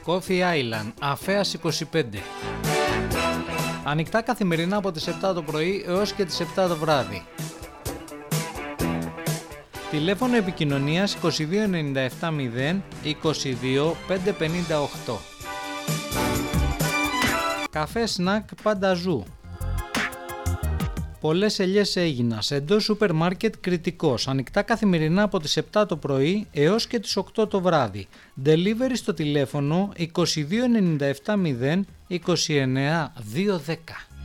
Coffee Island, Αφέας 25. Ανοιχτά καθημερινά από τις 7 το πρωί έως και τις 7 το βράδυ. Τηλέφωνο επικοινωνίας 2297 0 22 558. Καφέ σνακ Πανταζού. Πολλές ελιές Αίγινας, εντός σούπερ μάρκετ Κρητικός, ανοιχτά καθημερινά από τις 7 το πρωί έως και τις 8 το βράδυ. Delivery στο τηλέφωνο 2297 0 29 210.